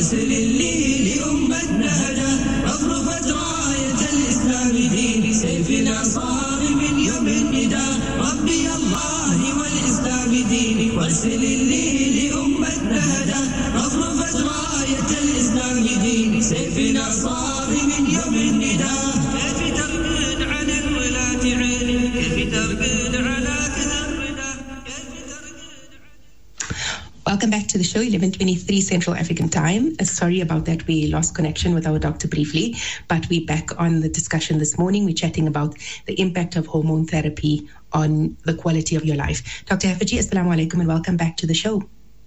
وارسل اللي لأمتنا هدى أغرفت راية الإسلام دين سيفنا صار من يوم النداء ربي الله والإسلام دين وارسل اللي لأمتنا هدى أغرفت راية الإسلام دين سيفنا صار من يوم النداء كيف ترقد على الولاة عين كيف ترقد على كذا الردى كيف ترقد. Welcome back to the show, 11:23 Central African Time. Sorry about that, we lost connection with our doctor briefly, but we're back on the discussion this morning. We're chatting about the impact of hormone therapy on the quality of your life. Dr. Haffajee, assalamu alaikum and welcome back to the show.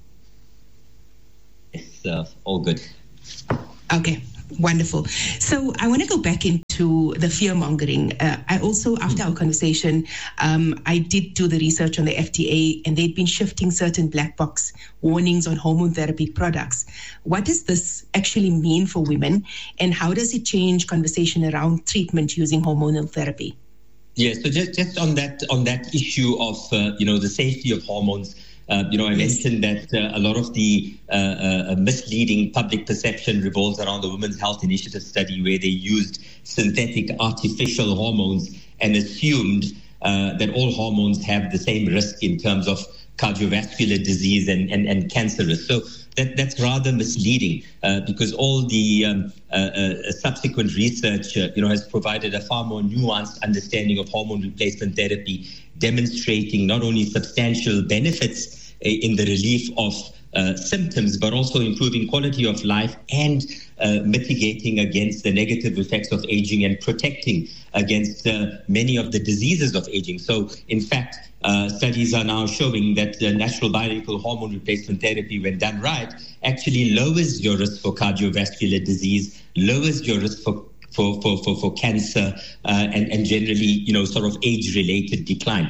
It's all good. Okay. Wonderful. So I want to go back into the fear-mongering. I also, after our conversation, I did do the research on the FDA, and they'd been shifting certain black box warnings on hormone therapy products. What does this actually mean for women, and how does it change conversation around treatment using hormonal therapy? Yeah, so just on that issue of the safety of hormones. I mentioned that a lot of the misleading public perception revolves around the Women's Health Initiative study, where they used synthetic artificial hormones and assumed that all hormones have the same risk in terms of cardiovascular disease and cancer risk. So that's rather misleading because all the subsequent research has provided a far more nuanced understanding of hormone replacement therapy, demonstrating not only substantial benefits in the relief of symptoms, but also improving quality of life and mitigating against the negative effects of aging and protecting against many of the diseases of aging. So, in fact, studies are now showing that natural bioidentical hormone replacement therapy, when done right, actually lowers your risk for cardiovascular disease, lowers your risk for cancer, and generally, sort of age-related decline.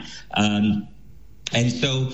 And so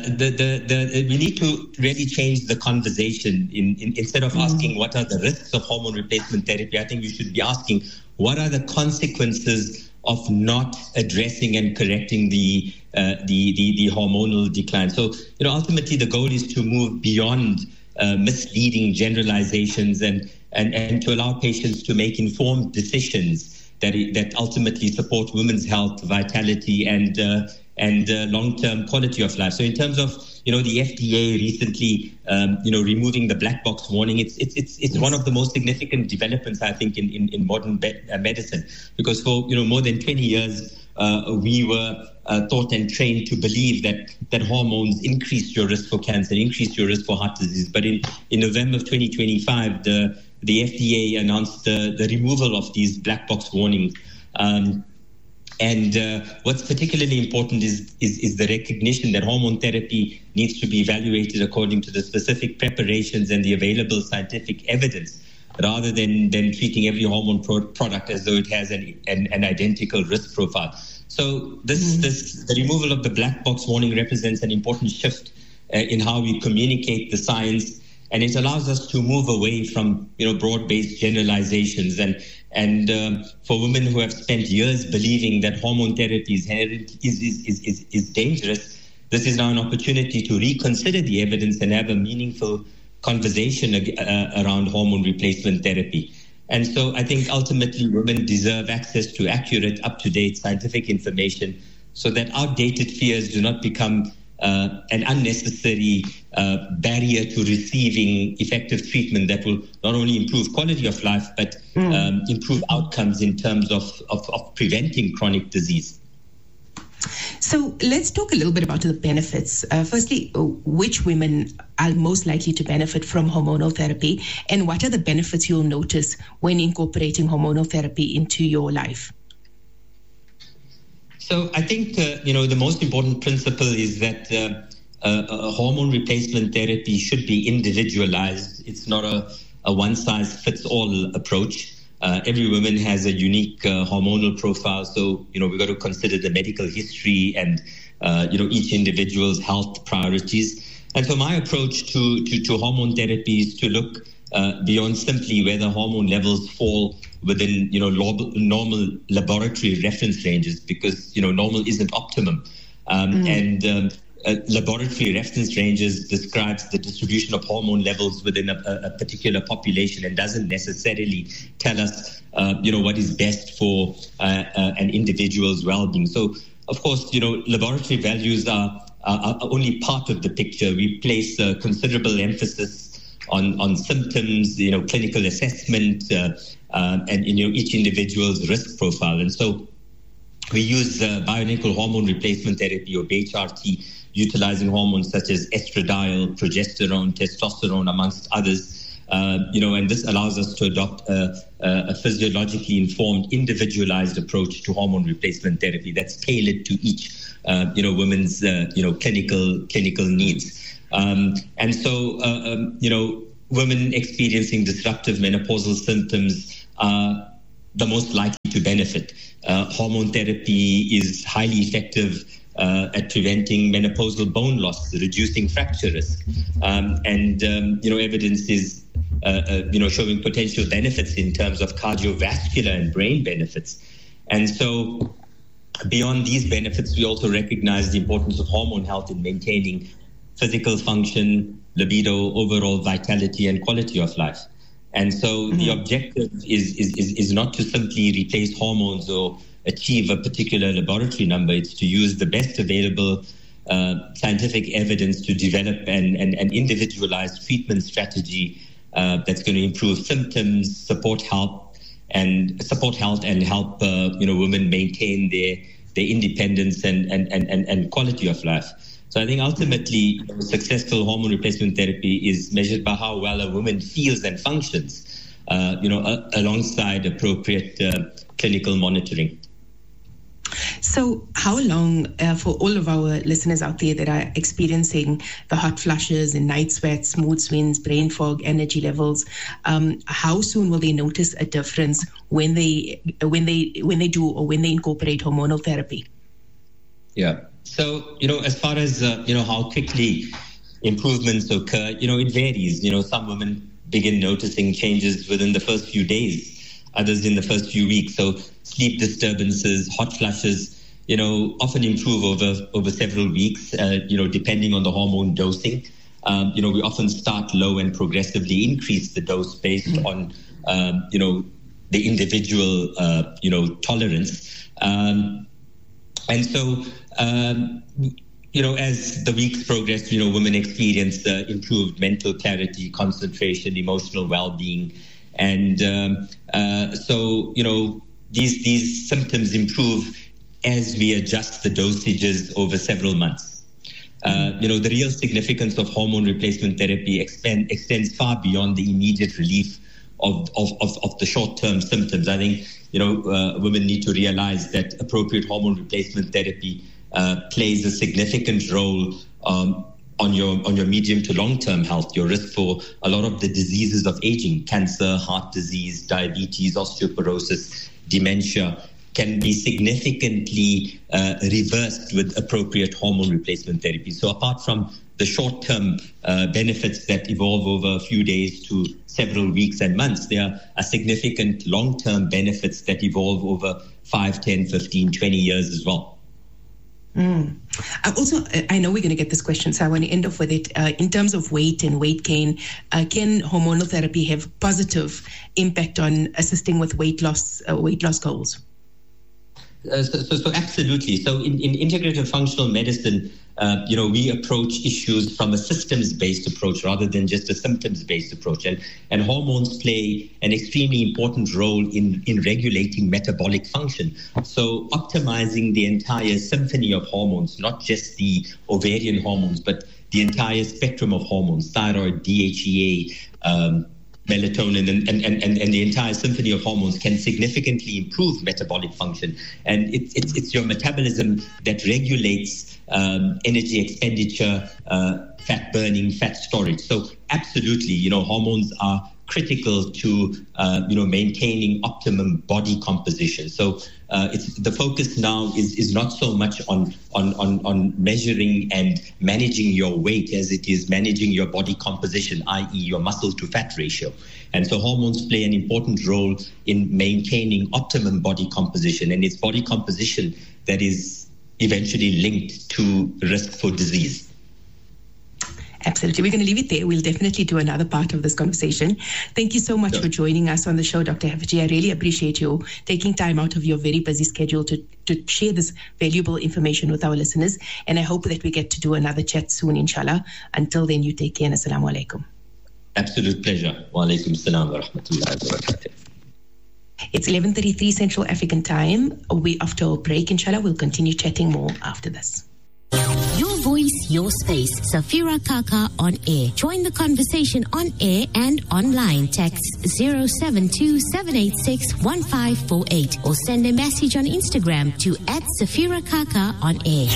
we need to really change the conversation. Instead of asking what are the risks of hormone replacement therapy, I think we should be asking what are the consequences of not addressing and correcting the hormonal decline. So, ultimately the goal is to move beyond misleading generalizations and to allow patients to make informed decisions that ultimately support women's health, vitality, and long-term quality of life. So in terms of, the FDA recently, removing the black box warning, it's one of the most significant developments, I think, in modern medicine, because for, more than 20 years, we were taught and trained to believe that hormones increase your risk for cancer, increase your risk for heart disease. But in November of 2025, the FDA announced the removal of these black box warnings. And what's particularly important is the recognition that hormone therapy needs to be evaluated according to the specific preparations and the available scientific evidence, rather than treating every hormone product as though it has an identical risk profile. So the removal of the black box warning represents an important shift in how we communicate the science, and it allows us to move away from broad-based generalizations. And for women who have spent years believing that hormone therapy is dangerous, this is now an opportunity to reconsider the evidence and have a meaningful conversation around hormone replacement therapy. And so I think ultimately women deserve access to accurate, up-to-date scientific information so that outdated fears do not become an unnecessary barrier to receiving effective treatment that will not only improve quality of life, but improve outcomes in terms of preventing chronic disease. So let's talk a little bit about the benefits. Firstly, which women are most likely to benefit from hormonal therapy, and what are the benefits you'll notice when incorporating hormonal therapy into your life? So I think, the most important principle is that hormone replacement therapy should be individualized. It's not a one-size-fits-all approach. Every woman has a unique hormonal profile. So, we've got to consider the medical history and, each individual's health priorities. And so my approach to hormone therapy is to look beyond simply whether hormone levels fall within, normal laboratory reference ranges, because, normal isn't optimum. And laboratory reference ranges describes the distribution of hormone levels within a particular population and doesn't necessarily tell us, what is best for an individual's well-being. So, of course, laboratory values are only part of the picture. We place considerable emphasis on symptoms, clinical assessment, and each individual's risk profile. And so we use bioidentical hormone replacement therapy, or BHRT, utilizing hormones such as estradiol, progesterone, testosterone, amongst others. And this allows us to adopt a physiologically informed, individualized approach to hormone replacement therapy that's tailored to each, women's, clinical needs. And so, women experiencing disruptive menopausal symptoms are the most likely to benefit. Hormone therapy is highly effective at preventing menopausal bone loss, reducing fracture risk. Evidence is, showing potential benefits in terms of cardiovascular and brain benefits. And so beyond these benefits, we also recognize the importance of hormone health in maintaining physical function, libido, overall vitality, and quality of life. And so the objective is not to simply replace hormones or achieve a particular laboratory number. It's to use the best available scientific evidence to develop an individualized treatment strategy that's going to improve symptoms, support health, and help women maintain their independence and quality of life. So I think ultimately, successful hormone replacement therapy is measured by how well a woman feels and functions, alongside appropriate clinical monitoring. So how long, for all of our listeners out there that are experiencing the hot flushes and night sweats, mood swings, brain fog, energy levels, how soon will they notice a difference when they do or when they incorporate hormonal therapy? Yeah. So, as far as, how quickly improvements occur, it varies. Some women begin noticing changes within the first few days, others in the first few weeks. So sleep disturbances, hot flushes, often improve over several weeks, depending on the hormone dosing. We often start low and progressively increase the dose based on, the individual, tolerance. And so, as the weeks progress, women experience improved mental clarity, concentration, emotional well-being. And so, these symptoms improve as we adjust the dosages over several months. The real significance of hormone replacement therapy extends far beyond the immediate relief of the short-term symptoms. I think, women need to realize that appropriate hormone replacement therapy plays a significant role on your medium to long-term health. Your risk for a lot of the diseases of aging, cancer, heart disease, diabetes, osteoporosis, dementia, can be significantly reversed with appropriate hormone replacement therapy. So apart from the short-term benefits that evolve over a few days to several weeks and months, there are significant long-term benefits that evolve over 5, 10, 15, 20 years as well. I know we're going to get this question, so I want to end off with it. In terms of weight and weight gain, can hormonal therapy have positive impact on assisting with weight loss goals? So absolutely. So in integrative functional medicine, we approach issues from a systems-based approach rather than just a symptoms-based approach. And hormones play an extremely important role in regulating metabolic function. So optimizing the entire symphony of hormones, not just the ovarian hormones, but the entire spectrum of hormones, thyroid, DHEA, melatonin, and the entire symphony of hormones can significantly improve metabolic function. And it's your metabolism that regulates energy expenditure, fat burning, fat storage. So absolutely, hormones are critical to maintaining optimum body composition. So the focus now is not so much on measuring and managing your weight as it is managing your body composition, i.e. your muscle to fat ratio. And so hormones play an important role in maintaining optimum body composition, and it's body composition that is eventually linked to risk for disease. Absolutely. We're going to leave it there. We'll definitely do another part of this conversation. Thank you so much for joining us on the show, Dr. Haffajee. I really appreciate you taking time out of your very busy schedule to share this valuable information with our listeners. And I hope that we get to do another chat soon, inshallah. Until then, you take care and assalamu alaikum. Absolute pleasure. Wa alaikum salam wa rahmatullahi wa barakatuh. It's 11:33 Central African Time. After our break, inshallah, we'll continue chatting more after this. Your voice, your space. Safira Kaka on air. Join the conversation on air and online. Text 072-786-1548 or send a message on Instagram to @Safira Kaka on air.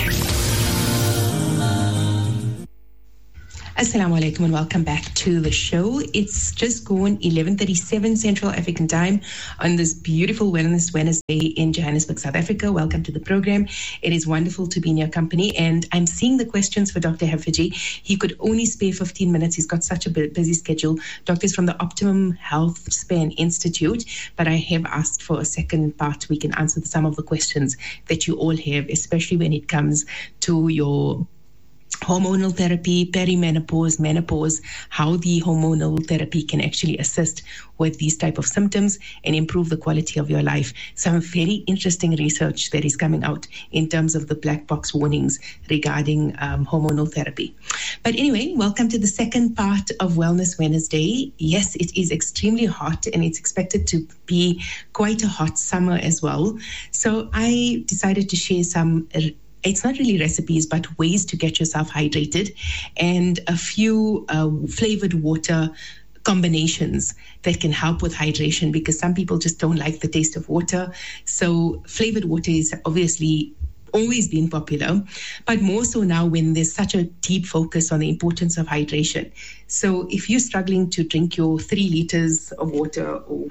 Assalamu alaikum and welcome back to the show. It's just gone 11:37 Central African Time on this beautiful Wellness Wednesday in Johannesburg, South Africa. Welcome to the program. It is wonderful to be in your company, and I'm seeing the questions for Dr. Haffajee. He could only spare 15 minutes. He's got such a busy schedule. Doctors from the Optimum Health Span Institute, but I have asked for a second part. We can answer some of the questions that you all have, especially when it comes to your hormonal therapy, perimenopause, menopause, how the hormonal therapy can actually assist with these type of symptoms and improve the quality of your life. Some very interesting research that is coming out in terms of the black box warnings regarding hormonal therapy. But anyway, welcome to the second part of Wellness Wednesday. Yes, it is extremely hot and it's expected to be quite a hot summer as well. So I decided to share some it's not really recipes, but ways to get yourself hydrated and a few flavored water combinations that can help with hydration, because some people just don't like the taste of water. So flavored water is obviously always been popular, but more so now when there's such a deep focus on the importance of hydration. So if you're struggling to drink your 3 liters of water or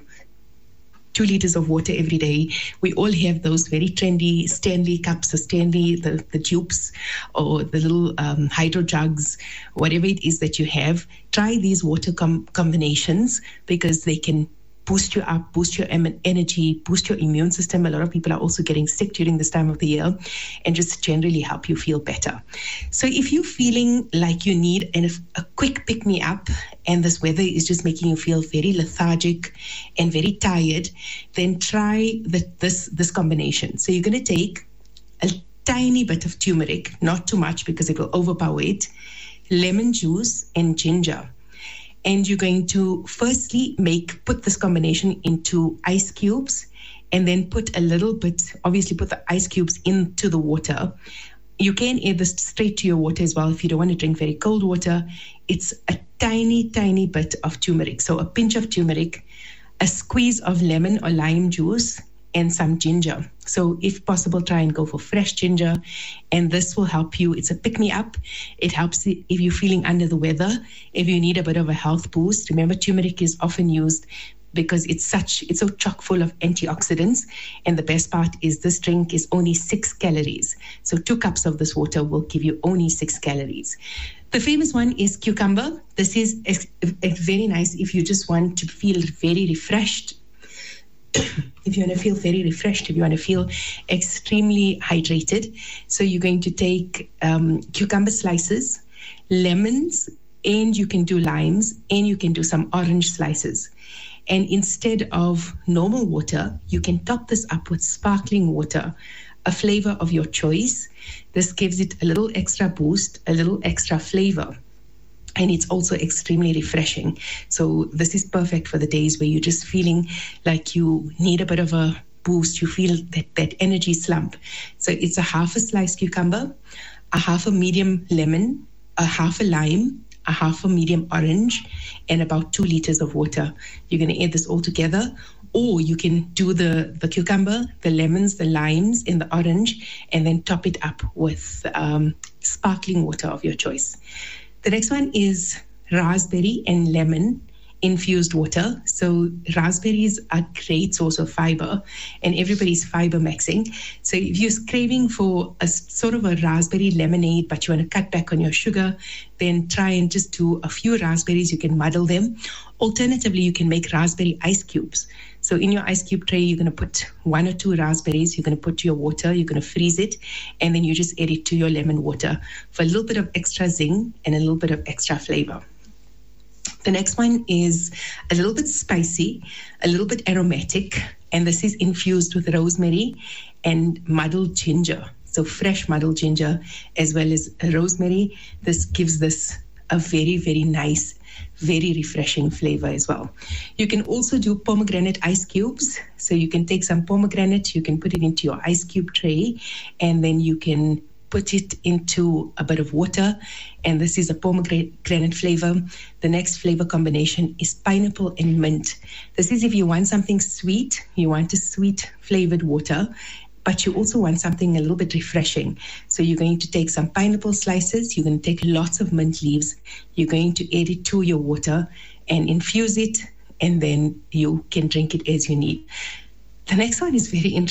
2 liters of water every day, we all have those very trendy Stanley cups or Stanley, the tubes or the little hydro jugs, whatever it is that you have. Try these water combinations because they can boost you up, boost your energy, boost your immune system. A lot of people are also getting sick during this time of the year, and just generally help you feel better. So if you're feeling like you need a quick pick-me-up and this weather is just making you feel very lethargic and very tired, then try this combination. So you're going to take a tiny bit of turmeric, not too much because it will overpower it, lemon juice and ginger. And you're going to firstly put this combination into ice cubes and then put the ice cubes into the water. You can add this straight to your water as well if you don't want to drink very cold water. It's a tiny, tiny bit of turmeric. So a pinch of turmeric, a squeeze of lemon or lime juice, and some ginger. So if possible, try and go for fresh ginger, and this will help you. It's a pick-me-up. It helps if you're feeling under the weather, if you need a bit of a health boost. Remember, turmeric is often used because it's so chock full of antioxidants, and the best part is this drink is only 6 calories. So 2 cups of this water will give you only 6 calories. The famous one is cucumber. This is very nice if you just want to feel very refreshed. If you want to feel very refreshed, if you want to feel extremely hydrated. So you're going to take cucumber slices, lemons, and you can do limes, and you can do some orange slices. And instead of normal water, you can top this up with sparkling water, a flavor of your choice. This gives it a little extra boost, a little extra flavor. And it's also extremely refreshing. So this is perfect for the days where you're just feeling like you need a bit of a boost. You feel that energy slump. So it's a half a sliced cucumber, a half a medium lemon, a half a lime, a half a medium orange, and about 2 liters of water. You're going to add this all together. Or you can do the cucumber, the lemons, the limes, and the orange, and then top it up with sparkling water of your choice. The next one is raspberry and lemon infused water. So raspberries are a great source of fiber, and everybody's fiber maxing. So if you're craving for a sort of a raspberry lemonade, but you want to cut back on your sugar, then try and just do a few raspberries. You can muddle them, Alternatively, you can make raspberry ice cubes. So in your ice cube tray, you're going to put 1 or 2 raspberries. You're going to put your water. You're going to freeze it. And then you just add it to your lemon water for a little bit of extra zing and a little bit of extra flavor. The next one is a little bit spicy, a little bit aromatic. And this is infused with rosemary and muddled ginger. So fresh muddled ginger as well as rosemary. This gives this a very, very nice, very refreshing flavor as well. You can also do pomegranate ice cubes. So you can take some pomegranate, you can put it into your ice cube tray, and then you can put it into a bit of water. And this is a pomegranate flavor. The next flavor combination is pineapple and mint. This is if you want something sweet, you want a sweet flavored water, but you also want something a little bit refreshing. So you're going to take some pineapple slices, you're going to take lots of mint leaves, you're going to add it to your water and infuse it, and then you can drink it as you need. The next one is very interesting.